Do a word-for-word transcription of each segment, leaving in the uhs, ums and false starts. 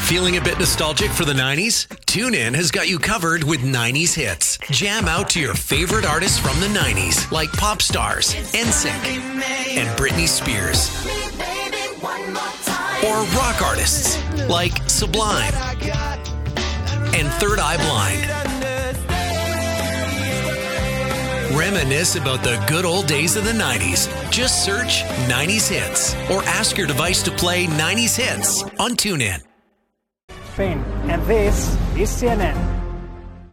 Feeling a bit nostalgic for the nineties? TuneIn has got you covered with nineties hits. Jam out to your favorite artists from the nineties, like pop stars, N Sync, and Britney Spears. Or rock artists, like Sublime and Third Eye Blind. Reminisce about the good old days of the nineties. Just search nineties hits or ask your device to play nineties hits on TuneIn. Spain, and this is C N N.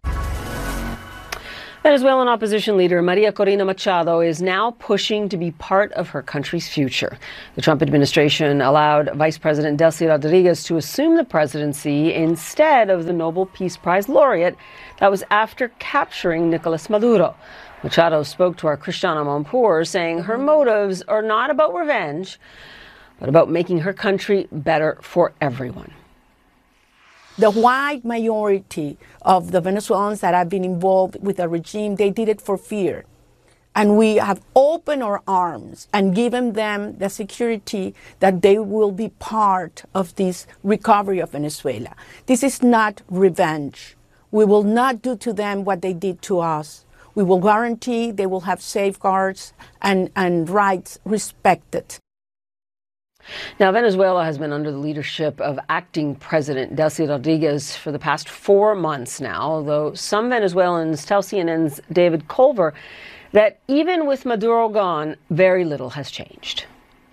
Venezuelan opposition leader Maria Corina Machado is now pushing to be part of her country's future. The Trump administration allowed Vice President Delcy Rodriguez to assume the presidency instead of the Nobel Peace Prize laureate. That was after capturing Nicolas Maduro. Machado spoke to our Christiana Amanpour, saying her motives are not about revenge, but about making her country better for everyone. The white majority of the Venezuelans that have been involved with the regime, they did it for fear. And we have opened our arms and given them the security that they will be part of this recovery of Venezuela. This is not revenge. We will not do to them what they did to us. We will guarantee they will have safeguards and, and rights respected. Now, Venezuela has been under the leadership of acting President Delcy Rodriguez for the past four months now, although some Venezuelans tell C N N's David Culver that even with Maduro gone, very little has changed.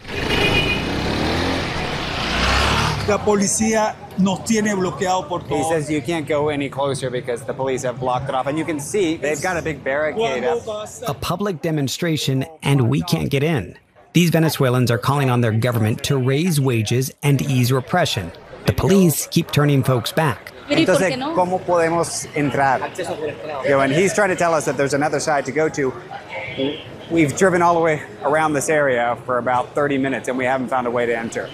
La policía nos tiene bloqueado por todo. He says you can't go any closer because the police have blocked it off. And you can see they've got a big barricade up. A public demonstration, and we can't get in. These Venezuelans are calling on their government to raise wages and ease repression. The police keep turning folks back. Entonces, ¿cómo podemos entrar? You know, and he's trying to tell us that there's another side to go to. We've driven all the way around this area for about thirty minutes, and we haven't found a way to enter.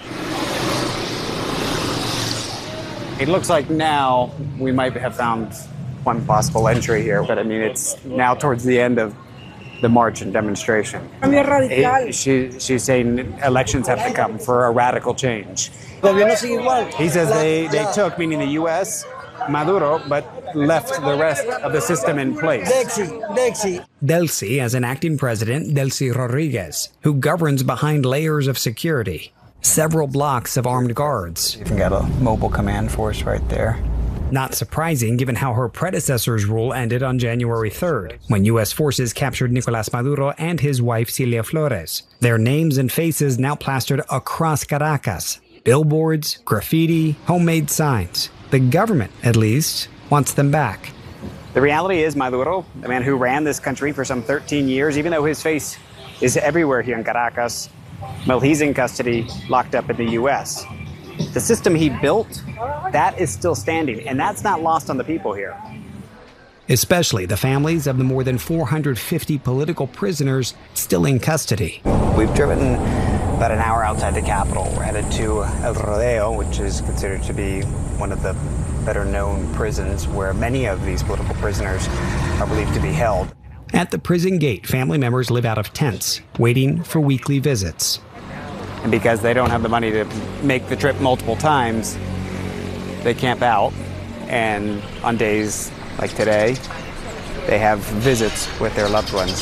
It looks like now we might have found one possible entry here, but I mean, it's now towards the end of the march and demonstration. It, she, she's saying elections have to come for a radical change. He says they, they took, meaning the U S, Maduro, but left the rest of the system in place. Delcy as an acting president, Delcy Rodriguez, who governs behind layers of security. Several blocks of armed guards. You can get a mobile command force right there. Not surprising given how her predecessor's rule ended on January third, when U S forces captured Nicolas Maduro and his wife Celia Flores. Their names and faces now plastered across Caracas. Billboards, graffiti, homemade signs. The government, at least, wants them back. The reality is Maduro, the man who ran this country for some thirteen years, even though his face is everywhere here in Caracas, well, he's in custody, locked up in the U S. The system he built, that is still standing, and that's not lost on the people here. Especially the families of the more than four hundred fifty political prisoners still in custody. We've driven about an hour outside the capital. We're headed to El Rodeo, which is considered to be one of the better-known prisons where many of these political prisoners are believed to be held. At the prison gate, family members live out of tents, waiting for weekly visits. And because they don't have the money to make the trip multiple times, they camp out. And on days like today, they have visits with their loved ones.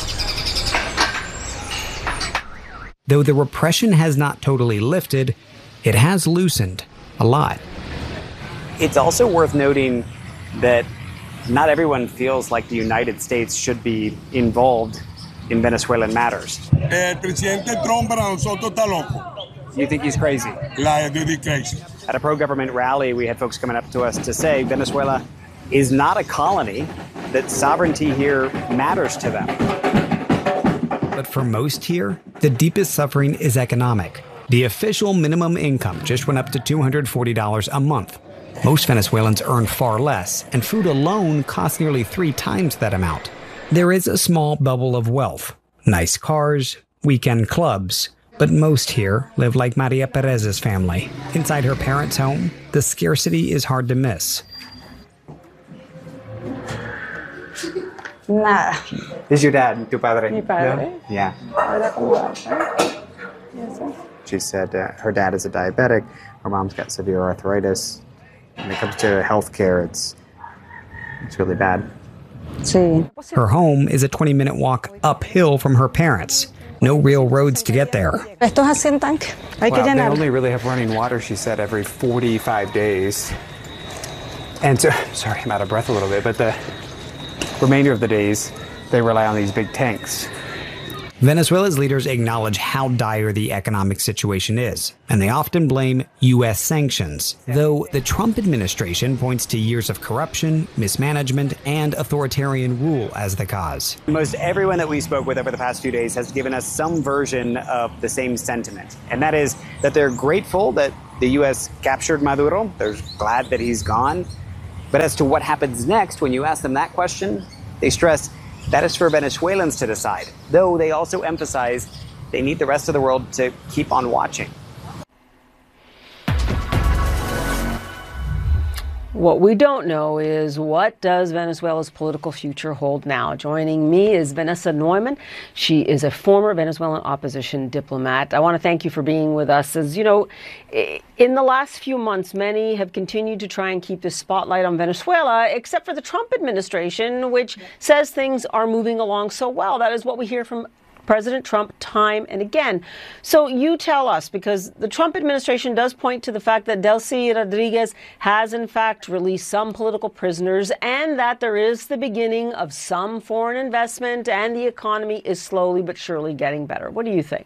Though the repression has not totally lifted, it has loosened a lot. It's also worth noting that not everyone feels like the United States should be involved in Venezuelan matters. El presidente Trump para nosotros está loco. You think he's crazy? La de crazy. At a pro-government rally, we had folks coming up to us to say Venezuela is not a colony, that sovereignty here matters to them. But for most here, the deepest suffering is economic. The official minimum income just went up to two hundred forty dollars a month. Most Venezuelans earn far less, and food alone costs nearly three times that amount. There is a small bubble of wealth, nice cars, weekend clubs, but most here live like Maria Perez's family. Inside her parents' home, the scarcity is hard to miss. Nada. This is your dad, tu padre? Mi padre. Yeah. She said uh, her dad is a diabetic, her mom's got severe arthritis, When it comes to healthcare, it's it's really bad. Sí. Her home is a twenty-minute walk uphill from her parents. No real roads to get there. Estos así en tanque. Hay que Well, they llenar. only really have running water, she said, every forty-five days. And so, sorry, I'm out of breath a little bit, but the remainder of the days, they rely on these big tanks. Venezuela's leaders acknowledge how dire the economic situation is, and they often blame U S sanctions, though the Trump administration points to years of corruption, mismanagement, and authoritarian rule as the cause. Most everyone that we spoke with over the past few days has given us some version of the same sentiment, and that is that they're grateful that the U S captured Maduro. They're glad that he's gone. But as to what happens next, when you ask them that question, they stress that is for Venezuelans to decide, though they also emphasize they need the rest of the world to keep on watching. What we don't know is, what does Venezuela's political future hold now? Joining me is Vanessa Neumann. She is a former Venezuelan opposition diplomat. I want to thank you for being with us. As you know, in the last few months, many have continued to try and keep the spotlight on Venezuela, except for the Trump administration, which says things are moving along so well. That is what we hear from President Trump time and again. So you tell us, because the Trump administration does point to the fact that Delcy Rodriguez has in fact released some political prisoners, and that there is the beginning of some foreign investment, and the economy is slowly but surely getting better. What do you think?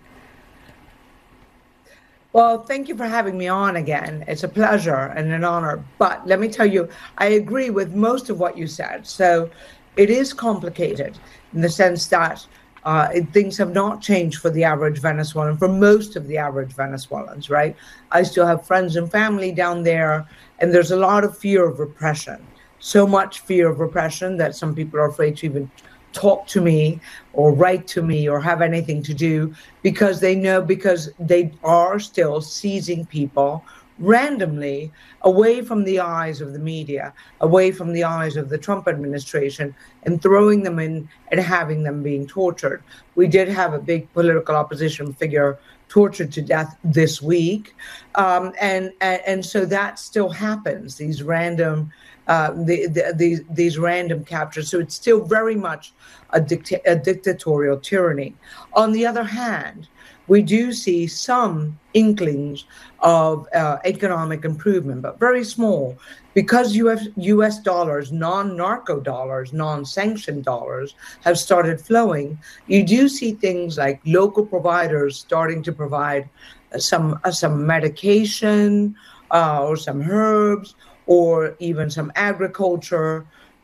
Well, thank you for having me on again. It's a pleasure and an honor. But let me tell you, I agree with most of what you said. So it is complicated in the sense that Uh, it, things have not changed for the average Venezuelan, for most of the average Venezuelans, right? I still have friends and family down there, and there's a lot of fear of repression. So much fear of repression that some people are afraid to even talk to me or write to me or have anything to do, because they know, because they are still seizing people randomly away from the eyes of the media, away from the eyes of the Trump administration, and throwing them in and having them being tortured. We did have a big political opposition figure tortured to death this week. Um, and, and, and so that still happens, these random, uh, the, the, these, these random captures. So it's still very much a, dicta- a dictatorial tyranny. On the other hand, we do see some inklings of uh, economic improvement, but very small, because U S, U S dollars, non-narco dollars, non-sanctioned dollars have started flowing. You do see things like local providers starting to provide some uh, some medication uh, or some herbs or even some agriculture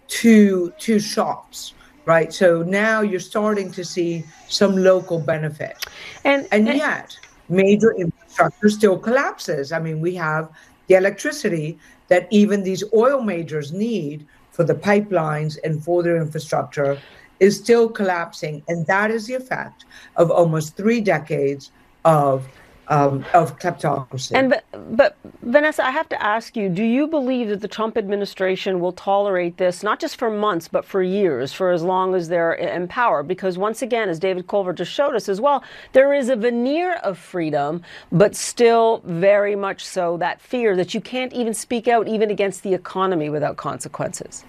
to to shops. Right. So now you're starting to see some local benefit. And, and yet major infrastructure still collapses. I mean, we have the electricity that even these oil majors need for the pipelines and for their infrastructure is still collapsing. And that is the effect of almost three decades of Um, of kleptocracy. And but, but Vanessa, I have to ask you, do you believe that the Trump administration will tolerate this, not just for months, but for years, for as long as they're in power? Because once again, as David Culver just showed us as well, there is a veneer of freedom, but still very much so that fear that you can't even speak out even against the economy without consequences.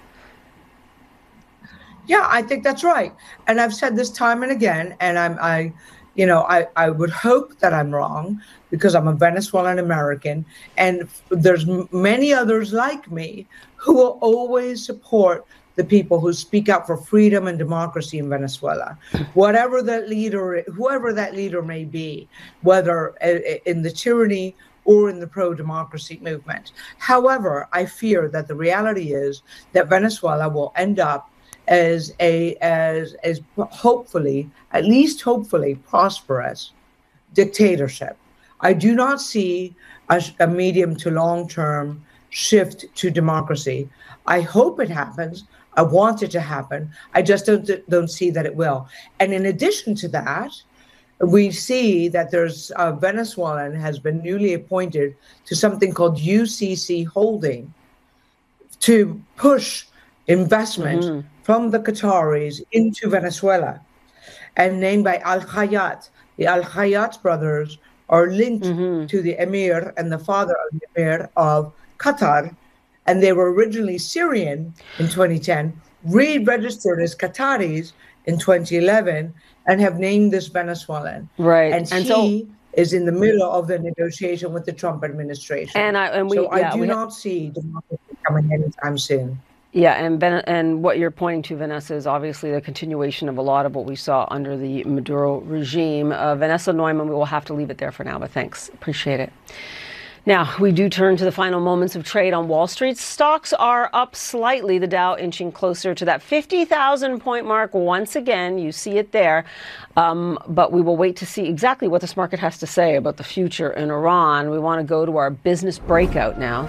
Yeah, I think that's right. And I've said this time and again, and I'm, I, You know, I, I would hope that I'm wrong, because I'm a Venezuelan American, and there's m- many others like me who will always support the people who speak out for freedom and democracy in Venezuela, whatever that leader, whoever that leader may be, whether in the tyranny or in the pro-democracy movement. However, I fear that the reality is that Venezuela will end up as a as as hopefully, at least hopefully, prosperous dictatorship. I do not see a, a medium to long term shift to democracy. I hope it happens. I want it to happen. I just don't don't see that it will. And in addition to that, we see that there's a Venezuelan has been newly appointed to something called U C C Holding to push investment mm-hmm. from the Qataris into Venezuela, and named by Al Hayat. The Al Hayat brothers are linked mm-hmm. to the emir and the father of the emir of Qatar, and they were originally Syrian in twenty ten, re-registered as Qataris in twenty eleven, and have named this Venezuelan. Right. And, and he so, is in the middle of the negotiation with the Trump administration. And, I, and we, so yeah, I do we not ha- see democracy coming anytime soon. Yeah, and ben, and what you're pointing to, Vanessa, is obviously the continuation of a lot of what we saw under the Maduro regime. Uh, Vanessa Neumann, we will have to leave it there for now, but thanks. Appreciate it. Now, we do turn to the final moments of trade on Wall Street. Stocks are up slightly, the Dow inching closer to that fifty thousand point mark once again. You see it there. Um, but we will wait to see exactly what this market has to say about the future in Iran. We want to go to our business breakout now.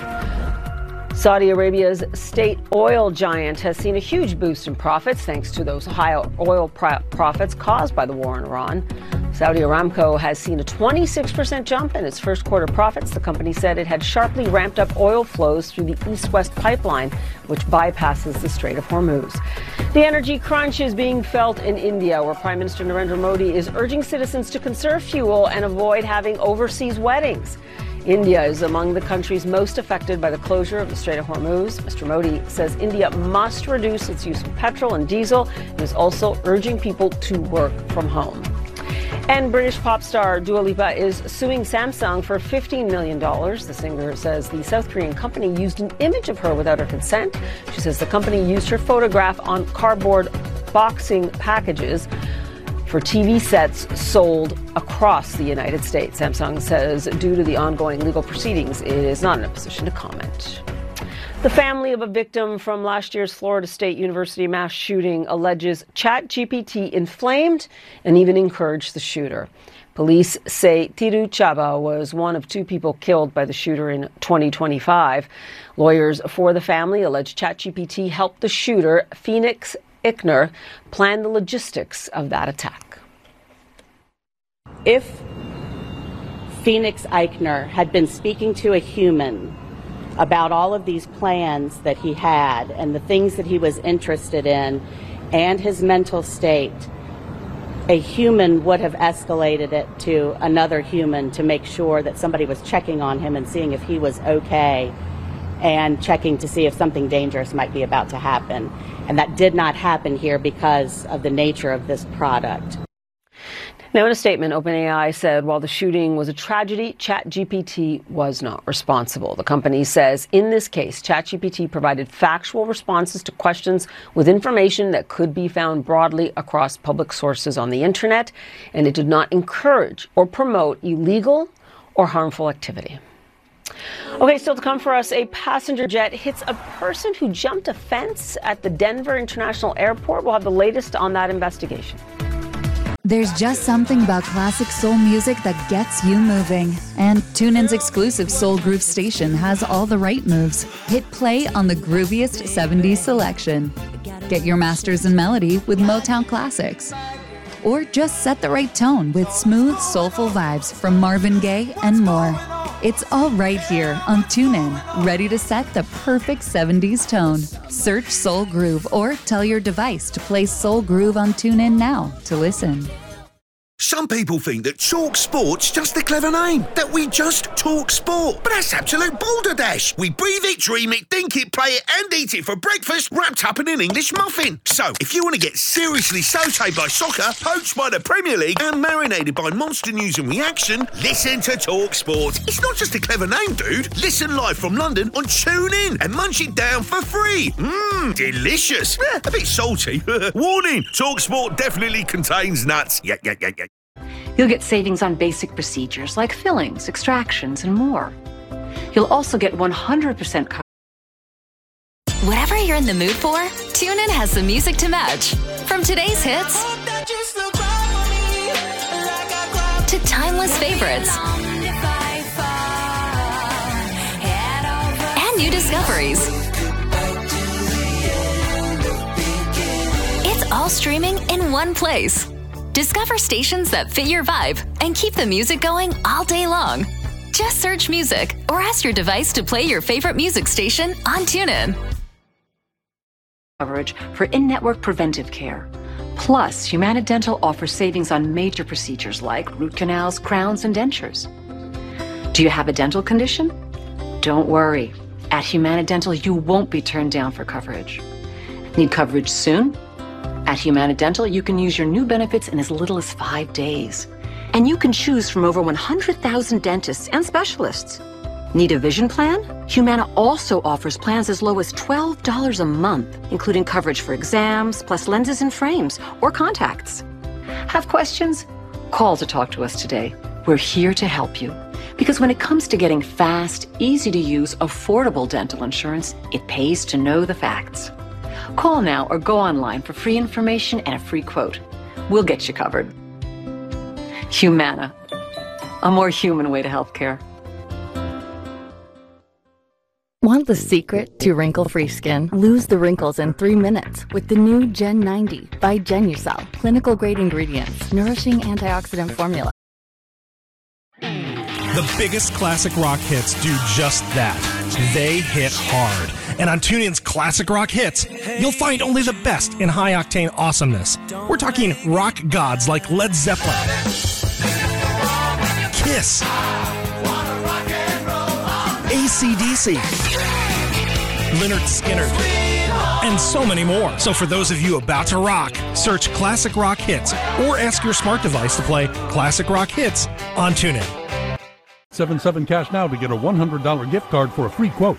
Saudi Arabia's state oil giant has seen a huge boost in profits thanks to those high oil pro- profits caused by the war in Iran. Saudi Aramco has seen a twenty-six percent jump in its first quarter profits. The company said it had sharply ramped up oil flows through the East-West pipeline, which bypasses the Strait of Hormuz. The energy crunch is being felt in India, where Prime Minister Narendra Modi is urging citizens to conserve fuel and avoid having overseas weddings. India is among the countries most affected by the closure of the Strait of Hormuz. Mister Modi says India must reduce its use of petrol and diesel and is also urging people to work from home. And British pop star Dua Lipa is suing Samsung for fifteen million dollars. The singer says the South Korean company used an image of her without her consent. She says the company used her photograph on cardboard boxing packages for T V sets sold across the United States. Samsung says due to the ongoing legal proceedings, it is not in a position to comment. The family of a victim from last year's Florida State University mass shooting alleges ChatGPT inflamed and even encouraged the shooter. Police say Tiru Chaba was one of two people killed by the shooter in twenty twenty-five. Lawyers for the family allege ChatGPT helped the shooter, Phoenix Eichner, plan the logistics of that attack. If Phoenix Eichner had been speaking to a human about all of these plans that he had and the things that he was interested in and his mental state, a human would have escalated it to another human to make sure that somebody was checking on him and seeing if he was okay and checking to see if something dangerous might be about to happen. And that did not happen here because of the nature of this product. Now, in a statement, OpenAI said while the shooting was a tragedy, ChatGPT was not responsible. The company says in this case, ChatGPT provided factual responses to questions with information that could be found broadly across public sources on the internet, and it did not encourage or promote illegal or harmful activity. Okay, still to come for us, a passenger jet hits a person who jumped a fence at the Denver International Airport. We'll have the latest on that investigation. There's just something about classic soul music that gets you moving. And TuneIn's exclusive Soul Groove station has all the right moves. Hit play on the grooviest seventies selection. Get your masters in melody with Motown classics. Or just set the right tone with smooth, soulful vibes from Marvin Gaye and more. It's all right here on TuneIn, ready to set the perfect seventies tone. Search Soul Groove or tell your device to play Soul Groove on TuneIn now to listen. Some people think that Talk Sport's just a clever name, that we just talk sport. But that's absolute balderdash. We breathe it, dream it, think it, play it, and eat it for breakfast, wrapped up in an English muffin. So, if you want to get seriously sautéed by soccer, poached by the Premier League, and marinated by monster news and reaction, listen to Talk Sport. It's not just a clever name, dude. Listen live from London on TuneIn and munch it down for free. Mmm, delicious. Eh, a bit salty. Warning, Talk Sport definitely contains nuts. Yeah, yeah, yeah, yeah. You'll get savings on basic procedures like fillings, extractions, and more. You'll also get one hundred percent coverage. Whatever you're in the mood for, TuneIn has the music to match. From today's hits to timeless favorites and new discoveries. It's all streaming in one place. Discover stations that fit your vibe and keep the music going all day long. Just search music or ask your device to play your favorite music station on TuneIn. Coverage for in-network preventive care. Plus, Humana Dental offers savings on major procedures like root canals, crowns, and dentures. Do you have a dental condition? Don't worry. At Humana Dental, you won't be turned down for coverage. Need coverage soon? At Humana Dental, you can use your new benefits in as little as five days. And you can choose from over one hundred thousand dentists and specialists. Need a vision plan? Humana also offers plans as low as twelve dollars a month, including coverage for exams, plus lenses and frames, or contacts. Have questions? Call to talk to us today. We're here to help you. Because when it comes to getting fast, easy-to-use, affordable dental insurance, it pays to know the facts. Call now or go online for free information and a free quote. We'll get you covered. Humana, a more human way to healthcare. Want the secret to wrinkle-free skin? Lose the wrinkles in three minutes with the new Gen ninety by Genucel. Clinical-grade ingredients, nourishing antioxidant formula. The biggest classic rock hits do just that. They hit hard. And on TuneIn's Classic Rock Hits, you'll find only the best in high-octane awesomeness. We're talking rock gods like Led Zeppelin, Kiss, A C D C, Lynyrd Skynyrd, and so many more. So for those of you about to rock, search Classic Rock Hits or ask your smart device to play Classic Rock Hits on TuneIn. seven seven Cash now to get a one hundred dollars gift card for a free quote.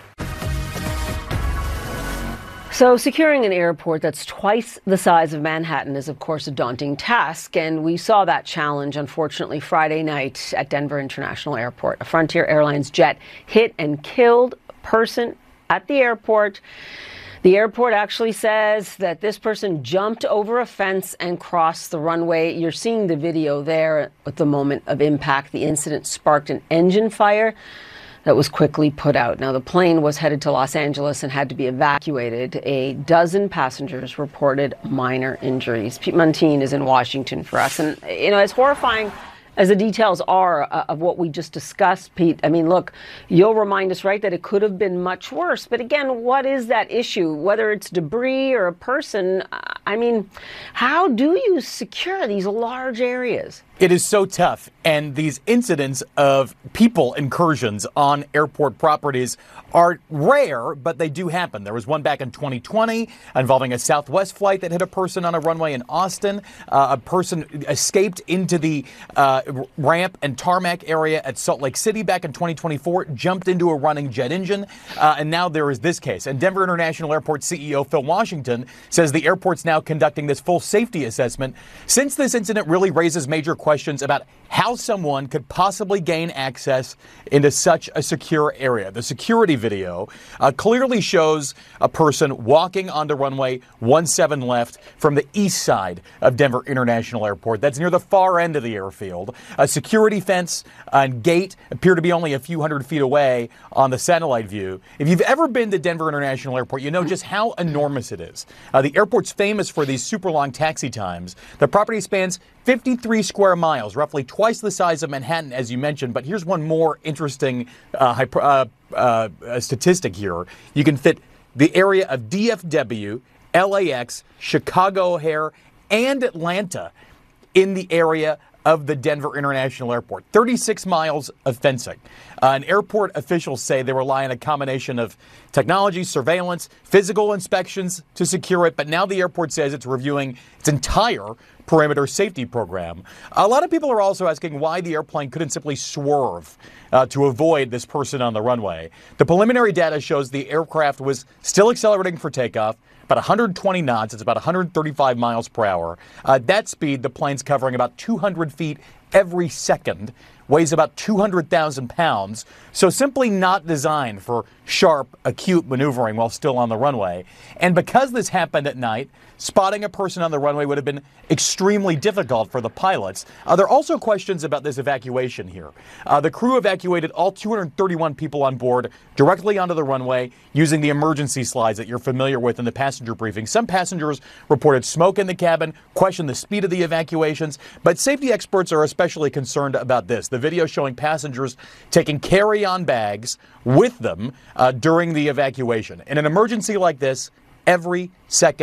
So securing an airport that's twice the size of Manhattan is, of course, a daunting task. And we saw that challenge, unfortunately, Friday night at Denver International Airport. A Frontier Airlines jet hit and killed a person at the airport. The airport actually says that this person jumped over a fence and crossed the runway. You're seeing the video there at the moment of impact. The incident sparked an engine fire that was quickly put out. Now, the plane was headed to Los Angeles and had to be evacuated. A dozen passengers reported minor injuries. Pete Muntean is in Washington for us. And, you know, as horrifying as the details are uh, of what we just discussed, Pete, I mean, look, you'll remind us, right, that it could have been much worse. But again, what is that issue? Whether it's debris or a person, uh, I mean, how do you secure these large areas? It is so tough, and these incidents of people incursions on airport properties are rare, but they do happen. There was one back in twenty twenty involving a Southwest flight that hit a person on a runway in Austin. Uh, a person escaped into the uh, ramp and tarmac area at Salt Lake City back in twenty twenty-four, jumped into a running jet engine, uh, and now there is this case. And Denver International Airport C E O Phil Washington says the airport's now conducting this full safety assessment, since this incident really raises major questions about how someone could possibly gain access into such a secure area. The security video uh, clearly shows a person walking onto runway one seven left from the east side of Denver International Airport. That's near the far end of the airfield. A security fence and gate appear to be only a few hundred feet away on the satellite view. If you've ever been to Denver International Airport, you know just how enormous it is. Uh, the airport's famous for these super long taxi times. The property spans fifty-three square miles, roughly twice the size of Manhattan, as you mentioned. But here's one more interesting uh, hyper, uh, uh, statistic here. You can fit the area of D F W, L A X, Chicago O'Hare, and Atlanta in the area of the Denver International Airport. thirty-six miles of fencing. Uh, and airport officials say they rely on a combination of technology, surveillance, physical inspections to secure it. But now the airport says it's reviewing its entire perimeter safety program. A lot of people are also asking why the airplane couldn't simply swerve uh, to avoid this person on the runway. The preliminary data shows the aircraft was still accelerating for takeoff, about one hundred twenty knots. It's about one hundred thirty-five miles per hour. Uh, at that speed, the plane's covering about two hundred feet every second, weighs about two hundred thousand pounds, so simply not designed for sharp, acute maneuvering while still on the runway. And because this happened at night, spotting a person on the runway would have been extremely difficult for the pilots. Uh, there are also questions about this evacuation here. Uh, the crew evacuated all two hundred thirty-one people on board directly onto the runway using the emergency slides that you're familiar with in the passenger briefing. Some passengers reported smoke in the cabin, questioned the speed of the evacuations, but safety experts are especially concerned about this. The video showing passengers taking carry-on bags with them uh, during the evacuation. In an emergency like this, every second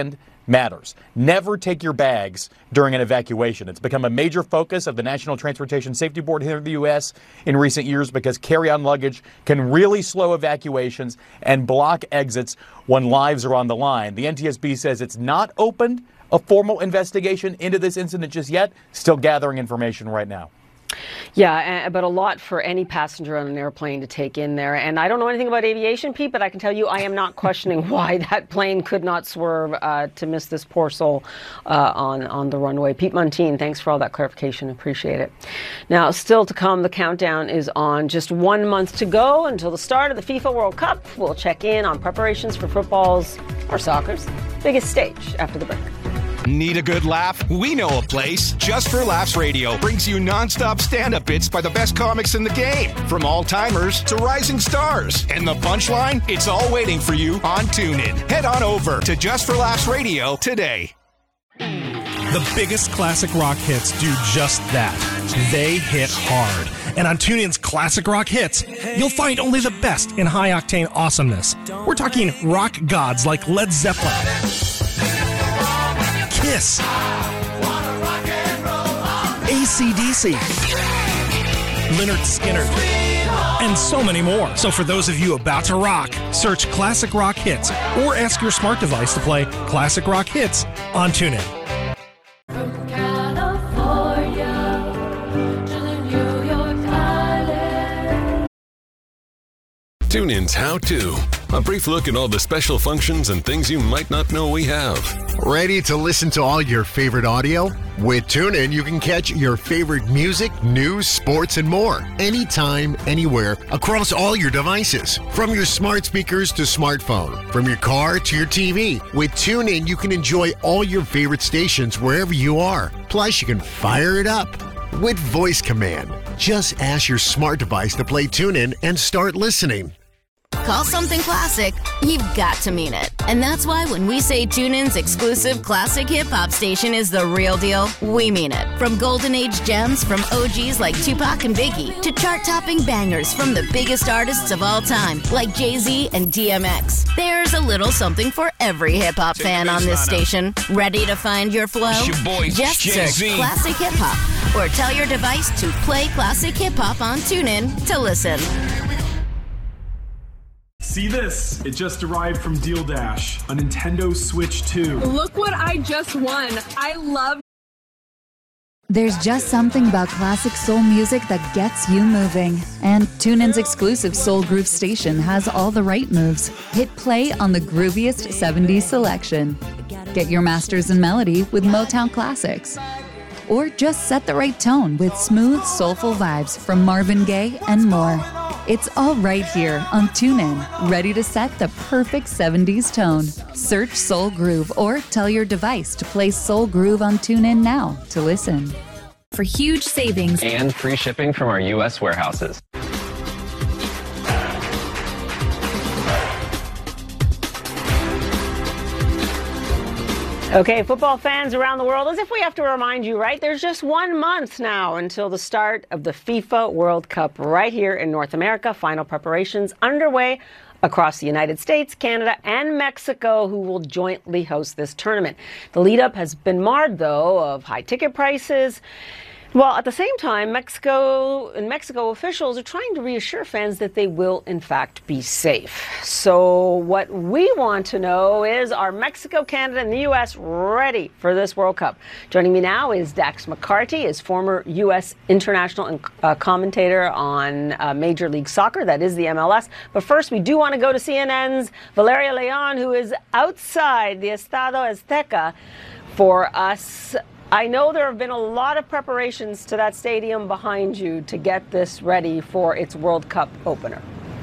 matters. Never take your bags during an evacuation. It's become a major focus of the National Transportation Safety Board here in the U S in recent years because carry-on luggage can really slow evacuations and block exits when lives are on the line. The N T S B says it's not opened a formal investigation into this incident just yet. Still gathering information right now. Yeah, but a lot for any passenger on an airplane to take in there. And I don't know anything about aviation, Pete, but I can tell you I am not questioning why that plane could not swerve uh, to miss this poor soul uh, on, on the runway. Pete Muntean, thanks for all that clarification. Appreciate it. Now, still to come, the countdown is on. Just one month to go until the start of the FIFA World Cup. We'll check in on preparations for football's, or soccer's, biggest stage after the break. Need a good laugh? We know a place. Just for Laughs Radio brings you nonstop stand-up bits by the best comics in the game, from all-timers to rising stars. And the punchline? It's all waiting for you on TuneIn. Head on over to Just for Laughs Radio today. The biggest classic rock hits do just that. They hit hard. And on TuneIn's Classic Rock Hits, you'll find only the best in high-octane awesomeness. We're talking rock gods like Led Zeppelin, Kiss, A C D C, Lynyrd Skynyrd, and so many more. So for those of you about to rock, search Classic Rock Hits or ask your smart device to play Classic Rock Hits on TuneIn. TuneIn's How To. A brief look at all the special functions and things you might not know we have. Ready to listen to all your favorite audio? With TuneIn, you can catch your favorite music, news, sports, and more. Anytime, anywhere, across all your devices. From your smart speakers to smartphone. From your car to your T V. With TuneIn, you can enjoy all your favorite stations wherever you are. Plus, you can fire it up with voice command. Just ask your smart device to play TuneIn and start listening. Call something classic, you've got to mean it. And that's why when we say TuneIn's exclusive classic hip-hop station is the real deal, we mean it. From golden age gems from O Gs like Tupac and Biggie to chart-topping bangers from the biggest artists of all time like Jay-Z and D M X. There's a little something for every hip-hop fan on this station. Ready to find your flow? Your boy, Just Jay-Z. search Classic Hip Hop or tell your device to play Classic Hip Hop on TuneIn to listen. See this? It just arrived from Deal Dash, a Nintendo Switch two. Look what I just won. I love. There's just something about classic soul music that gets you moving. And TuneIn's exclusive Soul Groove station has all the right moves. Hit play on the grooviest seventies selection. Get your masters in melody with Motown classics. Or just set the right tone with smooth, soulful vibes from Marvin Gaye and more. It's all right here on TuneIn, ready to set the perfect seventies tone. Search Soul Groove or tell your device to play Soul Groove on TuneIn now to listen. For huge savings and free shipping from our U S warehouses. Okay, football fans around the world, as if we have to remind you, right? There's just one month now until the start of the FIFA World Cup right here in North America. Final preparations underway across the United States, Canada, and Mexico, who will jointly host this tournament. The lead-up has been marred, though, of high ticket prices. Well, at the same time, Mexico and Mexico officials are trying to reassure fans that they will, in fact, be safe. So what we want to know is, are Mexico, Canada, and the U S ready for this World Cup? Joining me now is Dax McCarty, is former U S international and uh, commentator on uh, Major League Soccer, that is the M L S. But first, we do want to go to C N N's Valeria Leon, who is outside the Estadio Azteca for us. I know there have been a lot of preparations to that stadium behind you to get this ready for its World Cup opener.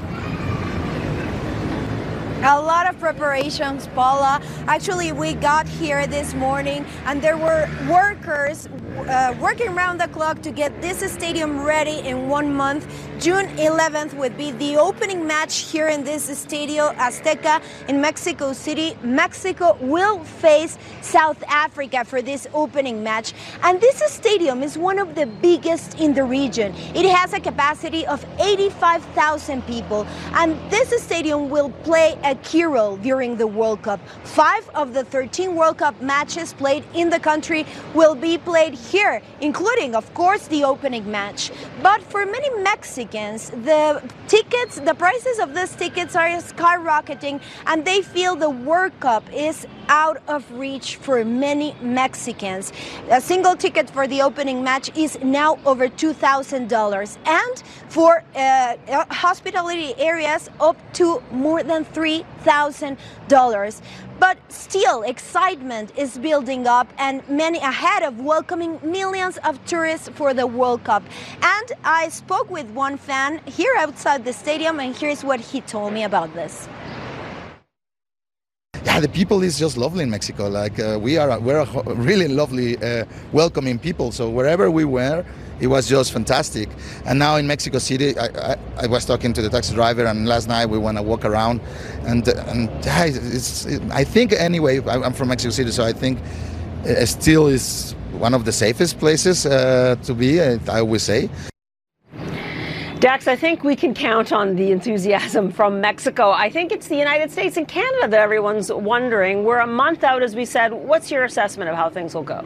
A lot of preparations, Paula. Actually, we got here this morning and there were workers uh, working around the clock to get this stadium ready in one month. June eleventh would be the opening match here in this Estadio Azteca in Mexico City. Mexico will face South Africa for this opening match. And this stadium is one of the biggest in the region. It has a capacity of eighty-five thousand people. And this stadium will play a key role during the World Cup. Five of the thirteen World Cup matches played in the country will be played here, including, of course, the opening match. But for many Mexicans, the tickets, the prices of these tickets are skyrocketing, and they feel the World Cup is out of reach for many Mexicans. A single ticket for the opening match is now over two thousand dollars, and for uh, hospitality areas up to more than three thousand dollars. But still, excitement is building up, and many ahead of welcoming millions of tourists for the World Cup. And I spoke with one fan here outside the stadium, and here's what he told me about this. Yeah, the people is just lovely in Mexico. Like uh, we are, we're a really lovely, uh, welcoming people. So wherever we were, it was just fantastic. And now in Mexico City, I, I, I was talking to the taxi driver, and last night we went to walk around, and and yeah, it's, it, I think anyway, I'm from Mexico City, so I think it still is one of the safest places uh, to be. I always say. Dax, I think we can count on the enthusiasm from Mexico. I think it's the United States and Canada that everyone's wondering. We're a month out, as we said. What's your assessment of how things will go?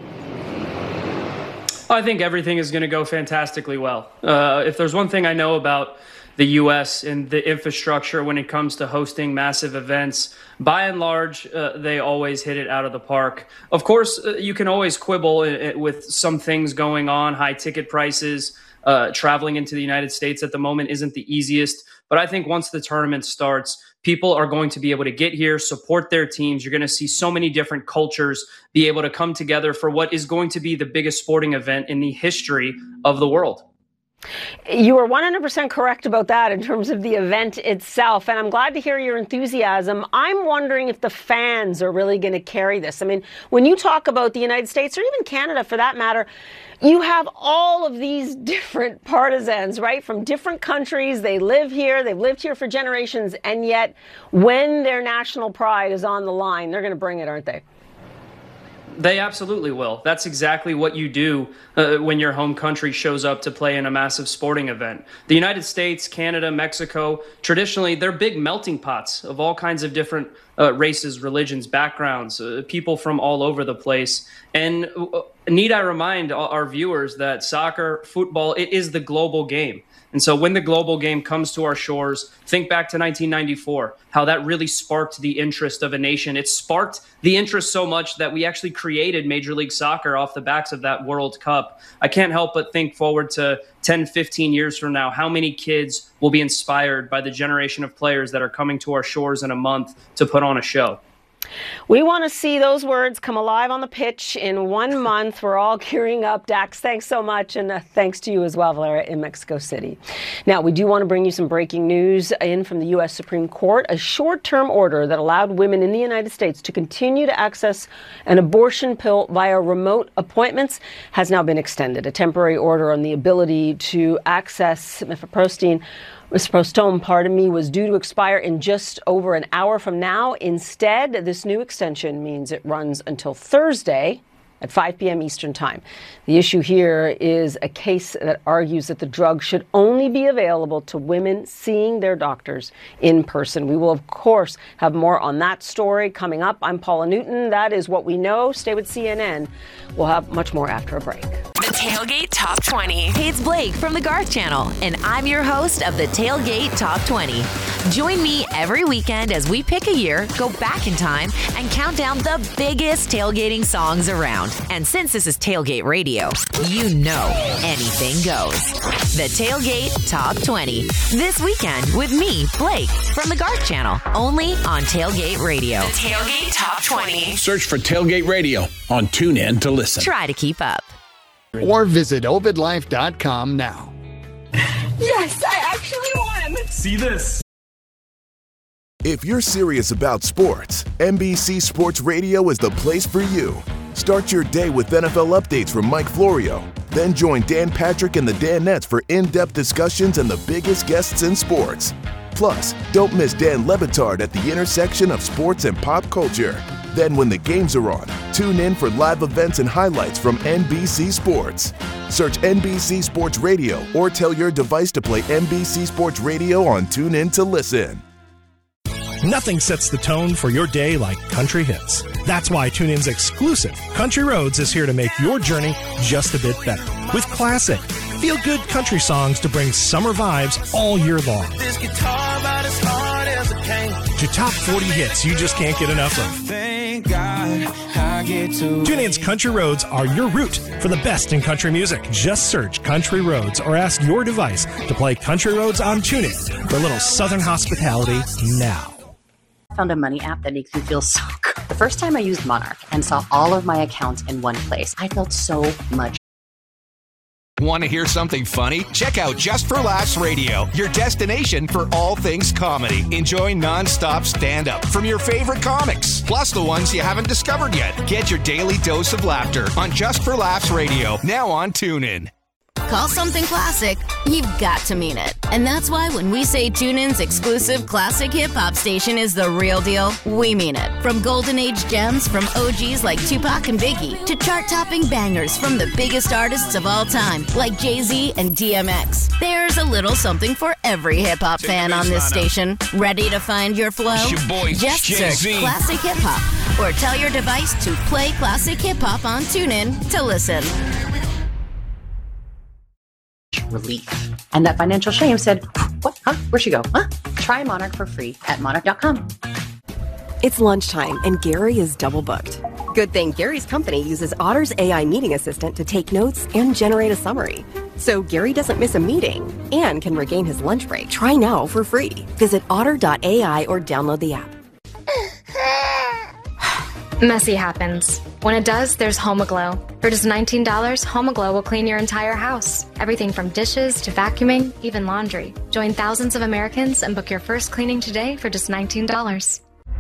I think everything is going to go fantastically well. Uh, if there's one thing I know about the U S and the infrastructure when it comes to hosting massive events, by and large, uh, they always hit it out of the park. Of course, uh, you can always quibble uh, with some things going on, high ticket prices. Uh, traveling into the United States at the moment isn't the easiest. But I think once the tournament starts, people are going to be able to get here, support their teams. You're going to see so many different cultures be able to come together for what is going to be the biggest sporting event in the history of the world. You are one hundred percent correct about that in terms of the event itself, and I'm glad to hear your enthusiasm. I'm wondering if the fans are really going to carry this. I mean, when you talk about the United States, or even Canada for that matter, you have all of these different partisans, right, from different countries. They live here, they've lived here for generations, and yet when their national pride is on the line, they're going to bring it, aren't they? They absolutely will. That's exactly what you do uh, when your home country shows up to play in a massive sporting event. The United States, Canada, Mexico, traditionally, they're big melting pots of all kinds of different uh, races, religions, backgrounds, uh, people from all over the place. And uh, need I remind our viewers that soccer, football, it is the global game. And so when the global game comes to our shores, think back to nineteen ninety-four, how that really sparked the interest of a nation. It sparked the interest so much that we actually created Major League Soccer off the backs of that World Cup. I can't help but think forward to ten, fifteen years from now, how many kids will be inspired by the generation of players that are coming to our shores in a month to put on a show. We want to see those words come alive on the pitch in one month. We're all gearing up. Dax, thanks so much, and uh, thanks to you as well, Valeria, in Mexico City. Now, we do want to bring you some breaking news in from the U S Supreme Court. A short-term order that allowed women in the United States to continue to access an abortion pill via remote appointments has now been extended. A temporary order on the ability to access mifepristone Misoprostol, pardon me, was due to expire in just over an hour from now. Instead, this new extension means it runs until Thursday at five p.m. Eastern Time. The issue here is a case that argues that the drug should only be available to women seeing their doctors in person. We will, of course, have more on that story coming up. I'm Paula Newton. That is what we know. Stay with C N N. We'll have much more after a break. The Tailgate Top twenty. Hey, it's Blake from the Garth Channel, and I'm your host of the Tailgate Top twenty. Join me every weekend as we pick a year, go back in time, and count down the biggest tailgating songs around. And since this is Tailgate Radio, you know anything goes. The Tailgate Top twenty. This weekend with me, Blake, from the Garth Channel, only on Tailgate Radio. The Tailgate Top twenty. Search for Tailgate Radio on TuneIn to listen. Try to keep up. Or visit ovid life dot com now. Yes, I actually won. See this. If you're serious about sports, N B C Sports Radio is the place for you. Start your day with N F L updates from Mike Florio. Then join Dan Patrick and the Danettes for in-depth discussions and the biggest guests in sports. Plus, don't miss Dan Le Batard at the intersection of sports and pop culture. Then when the games are on, tune in for live events and highlights from N B C Sports. Search N B C Sports Radio or tell your device to play N B C Sports Radio on TuneIn to listen. Nothing sets the tone for your day like country hits. That's why TuneIn's exclusive Country Roads is here to make your journey just a bit better. With classic, feel-good country songs to bring summer vibes all year long. This guitar about as hard as it came. To top forty hits you just can't get enough of. Thank God I get to TuneIn's Country Roads are your route for the best in country music. Just search Country Roads or ask your device to play Country Roads on TuneIn for a little Southern hospitality now. I found a money app that makes me feel so good. The first time I used Monarch and saw all of my accounts in one place, I felt so much. Want to hear something funny? Check out Just for Laughs Radio, your destination for all things comedy. Enjoy nonstop stand-up from your favorite comics, plus the ones you haven't discovered yet. Get your daily dose of laughter on Just for Laughs Radio, now on TuneIn. Call something classic, you've got to mean it. And that's why when we say TuneIn's exclusive classic hip-hop station is the real deal, we mean it. From golden age gems from O Gs like Tupac and Biggie to chart-topping bangers from the biggest artists of all time like Jay-Z and D M X. There's a little something for every hip-hop fan on this station. Ready to find your flow? It's your boy, Just Jay-Z. search classic hip-hop or tell your device to play classic hip-hop on TuneIn to listen. Relief. And that financial shame said, what? Huh? Where'd she go? Huh? Try Monarch for free at monarch dot com. It's lunchtime and Gary is double booked. Good thing Gary's company uses Otter's A I meeting assistant to take notes and generate a summary. So Gary doesn't miss a meeting and can regain his lunch break. Try now for free. Visit otter dot A I or download the app. Messy happens. When it does, there's Homaglow. For just nineteen dollars, Homaglow will clean your entire house. Everything from dishes to vacuuming, even laundry. Join thousands of Americans and book your first cleaning today for just nineteen dollars.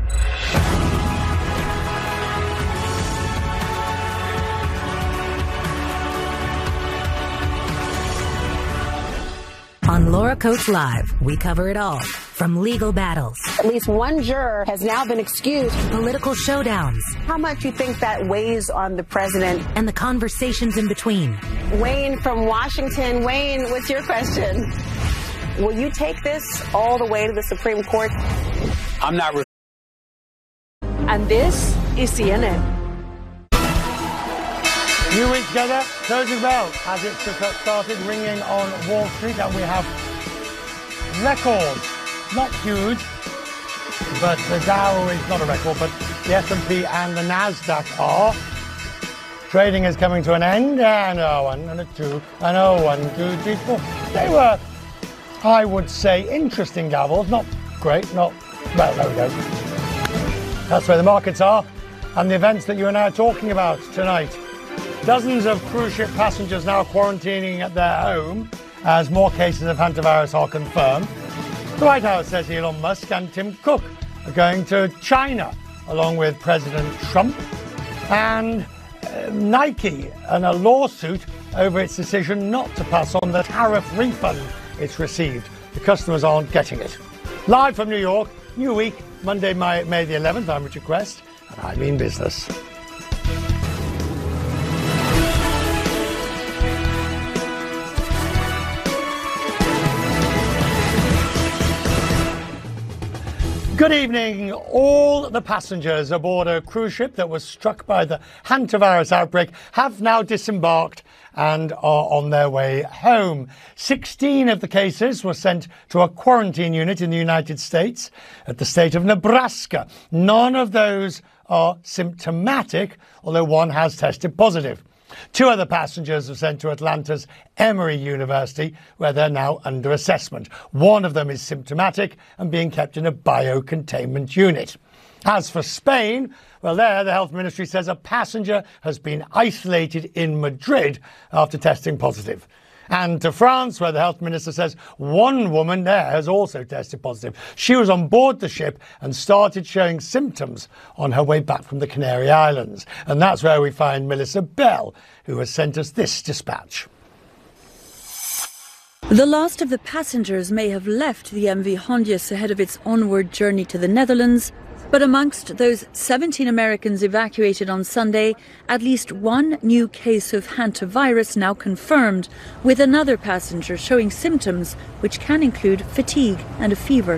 On Laura Coates Live, we cover it all, from legal battles. At least one juror has now been excused. Political showdowns. How much you think that weighs on the president? And the conversations in between. Wayne from Washington. Wayne, what's your question? Will you take this all the way to the Supreme Court? I'm not. Re- and this is C N N. New week together, closing bell as it started ringing on Wall Street, and we have records, not huge, but the Dow is not a record, but the S and P and the Nasdaq are. Trading is coming to an end, and a one and a two, and a one, two, three, four. They were, I would say, interesting gavels, not great, not, well, there we go. That's where the markets are, and the events that you are now talking about tonight. Dozens of cruise ship passengers now quarantining at their home as more cases of hantavirus are confirmed. The White House says Elon Musk and Tim Cook are going to China along with President Trump. And uh, Nike and a lawsuit over its decision not to pass on the tariff refund it's received. The customers aren't getting it. Live from New York, new week, Monday, May, May the eleventh. I'm Richard Quest, and I mean business. Good evening. All the passengers aboard a cruise ship that was struck by the hantavirus outbreak have now disembarked and are on their way home. sixteen of the cases were sent to a quarantine unit in the United States at the state of Nebraska. None of those are symptomatic, although one has tested positive. Two other passengers were sent to Atlanta's Emory University, where they're now under assessment. One of them is symptomatic and being kept in a biocontainment unit. As for Spain, well, there the health ministry says a passenger has been isolated in Madrid after testing positive. And to France, where the health minister says one woman there has also tested positive. She was on board the ship and started showing symptoms on her way back from the Canary Islands. And that's where we find Melissa Bell, who has sent us this dispatch. The last of the passengers may have left the M V Hondius ahead of its onward journey to the Netherlands, but amongst those seventeen Americans evacuated on Sunday, at least one new case of hantavirus now confirmed, with another passenger showing symptoms which can include fatigue and a fever.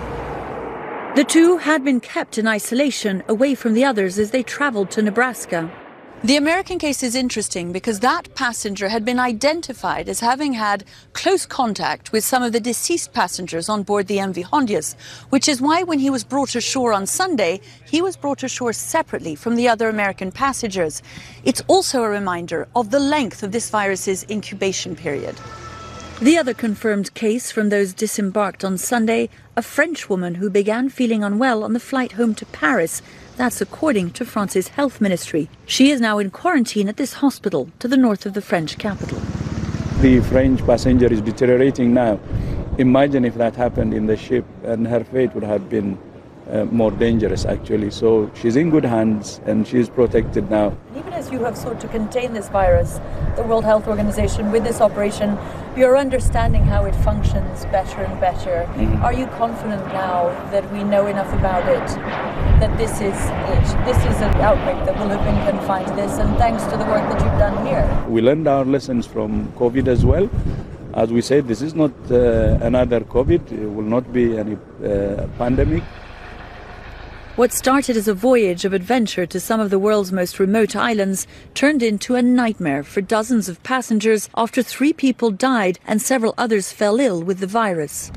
The two had been kept in isolation away from the others as they traveled to Nebraska. The American case is interesting because that passenger had been identified as having had close contact with some of the deceased passengers on board the M V Hondius, which is why when he was brought ashore on Sunday, he was brought ashore separately from the other American passengers. It's also a reminder of the length of this virus's incubation period. The other confirmed case from those disembarked on Sunday, a French woman who began feeling unwell on the flight home to Paris. That's according to France's health ministry. She is now in quarantine at this hospital to the north of the French capital. The French passenger is deteriorating now. Imagine if that happened in the ship, and her fate would have been uh, more dangerous, actually. So she's in good hands and she's protected now. Even as you have sought to contain this virus, the World Health Organization, with this operation, you're understanding how it functions better and better. Mm-hmm. Are you confident now that we know enough about it, that this is it? This is an outbreak that will have been confined to this, and thanks to the work that you've done here? We learned our lessons from COVID as well. As we said, this is not uh, another COVID. It will not be any uh, pandemic. What started as a voyage of adventure to some of the world's most remote islands turned into a nightmare for dozens of passengers after three people died and several others fell ill with the virus.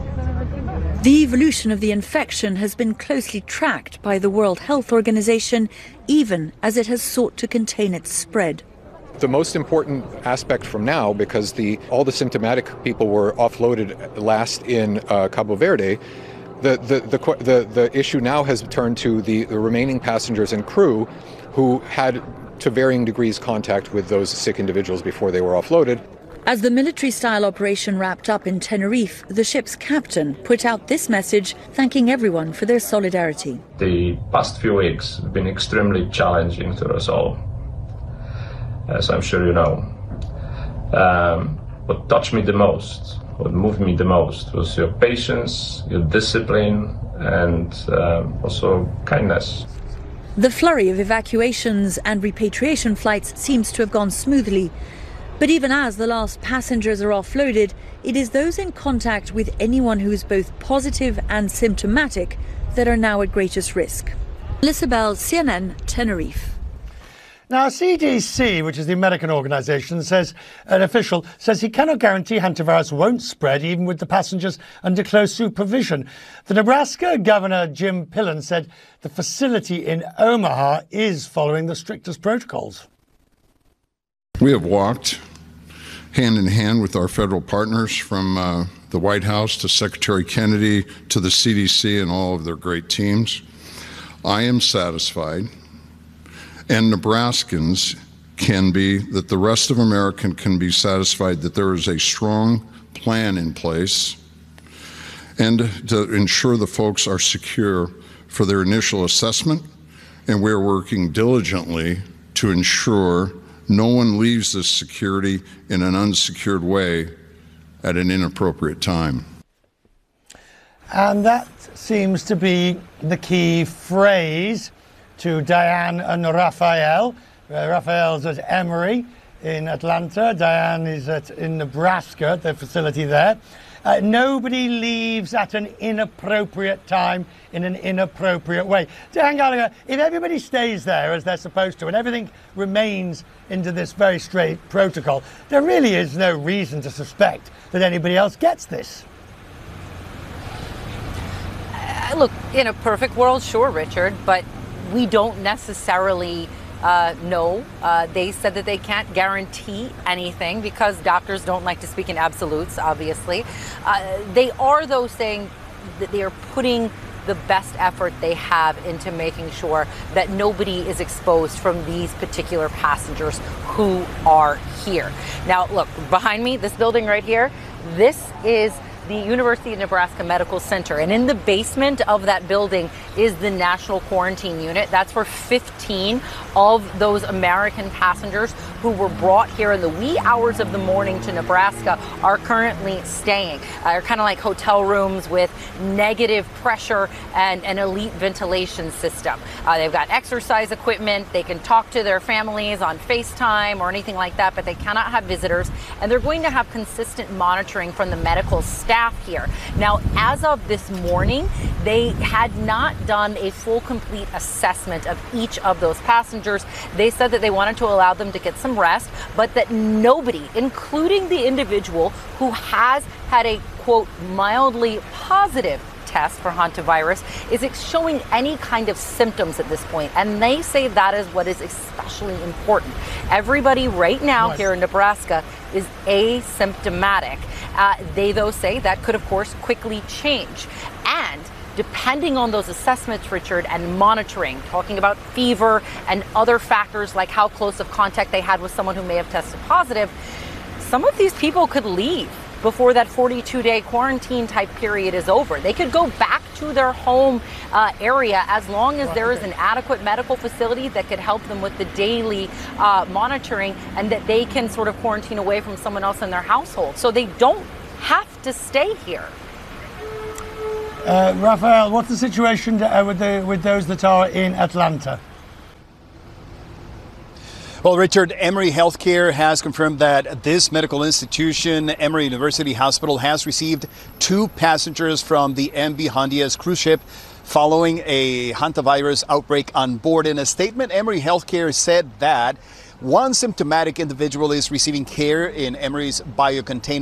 The evolution of the infection has been closely tracked by the World Health Organization, even as it has sought to contain its spread. The most important aspect from now, because the all the symptomatic people were offloaded last in uh, Cabo Verde, The, the, the, the, the issue now has turned to the, the remaining passengers and crew who had, to varying degrees, contact with those sick individuals before they were offloaded. As the military-style operation wrapped up in Tenerife, the ship's captain put out this message, thanking everyone for their solidarity. The past few weeks have been extremely challenging to us all, as I'm sure you know. Um, what touched me the most, what moved me the most, was your patience, your discipline, and um, also kindness. The flurry of evacuations and repatriation flights seems to have gone smoothly. But even as the last passengers are offloaded, it is those in contact with anyone who is both positive and symptomatic that are now at greatest risk. Melissa Bell, C N N, Tenerife. Now, C D C, which is the American organisation, says an official says he cannot guarantee hantavirus won't spread even with the passengers under close supervision. The Nebraska Governor Jim Pillen said the facility in Omaha is following the strictest protocols. We have walked hand in hand with our federal partners, from uh, the White House to Secretary Kennedy to the C D C and all of their great teams. I am satisfied, and Nebraskans can be, that the rest of America can be satisfied that there is a strong plan in place and to ensure the folks are secure for their initial assessment, and we're working diligently to ensure no one leaves this security in an unsecured way at an inappropriate time. And that seems to be the key phrase to Diane and Raphael. Uh, Raphael's at Emory in Atlanta. Diane is at in Nebraska, the facility there. Uh, nobody leaves at an inappropriate time in an inappropriate way. Dan Gallagher, if everybody stays there as they're supposed to and everything remains into this very straight protocol, there really is no reason to suspect that anybody else gets this. Uh, look, in a perfect world, sure, Richard, but we don't necessarily Uh, no, uh, they said that they can't guarantee anything because doctors don't like to speak in absolutes, obviously. Uh, they are, though, saying that they are putting the best effort they have into making sure that nobody is exposed from these particular passengers who are here. Now, look, behind me, this building right here, this is the University of Nebraska Medical Center. And in the basement of that building is the National Quarantine Unit. That's where fifteen of those American passengers who were brought here in the wee hours of the morning to Nebraska are currently staying. Uh, they're kind of like hotel rooms with negative pressure and an elite ventilation system. Uh, they've got exercise equipment. They can talk to their families on FaceTime or anything like that, but they cannot have visitors. And they're going to have consistent monitoring from the medical staff here. Now, as of this morning, they had not done a full, complete assessment of each of those passengers. They said that they wanted to allow them to get some rest, but that nobody, including the individual who has had a, quote, mildly positive test for hantavirus, is showing any kind of symptoms at this point. And they say that is what is especially important. Everybody right now Nice. here in Nebraska is asymptomatic. Uh, they, though, say that could, of course, quickly change. And depending on those assessments, Richard, and monitoring, talking about fever and other factors like how close of contact they had with someone who may have tested positive, some of these people could leave before that forty-two day quarantine type period is over. They could go back to their home uh, area as long as there is an adequate medical facility that could help them with the daily uh, monitoring, and that they can sort of quarantine away from someone else in their household. So they don't have to stay here. Uh, Raphael, what's the situation uh, with the with those that are in Atlanta? Well, Richard, Emory Healthcare has confirmed that this medical institution, Emory University Hospital, has received two passengers from the M V Hondias cruise ship following a hantavirus outbreak on board. In a statement, Emory Healthcare said that one symptomatic individual is receiving care in Emory's biocontainment